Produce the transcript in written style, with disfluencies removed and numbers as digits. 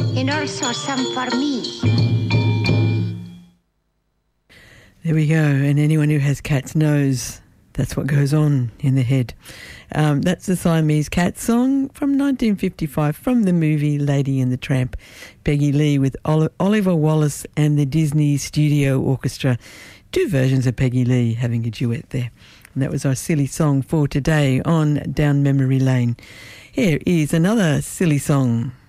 and also some for me. There we go. And anyone who has cats knows that's what goes on in the head. That's the Siamese Cat song from 1955 from the movie Lady and the Tramp. Peggy Lee with Oliver Wallace and the Disney Studio Orchestra. Two versions of Peggy Lee having a duet there. And that was our silly song for today on Down Memory Lane. Here is another silly song.